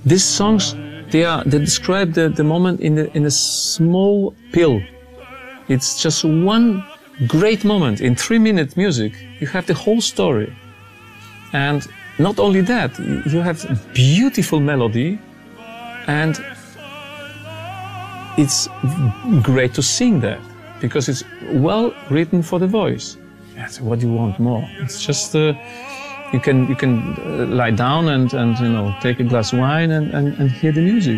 These songs, they describe the moment in a small pill. It's just one great moment. In 3-minute music, you have the whole story. And not only that, you have beautiful melody, and it's great to sing that, because it's well written for the voice. That's what you want more. It's just you can lie down and take a glass of wine and hear the music.